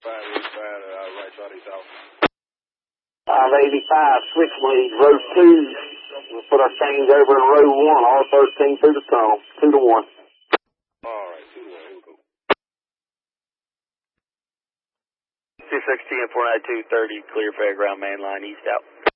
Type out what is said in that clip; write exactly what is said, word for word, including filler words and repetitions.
five eighty-five, uh, right side east out. five eighty-five, switchblade, row two. We'll put our change over in row one, all thirteen through the tunnel, two to one. All right, two to one, here we go. six X T M four nine two thirty, clear fairground main line, east out.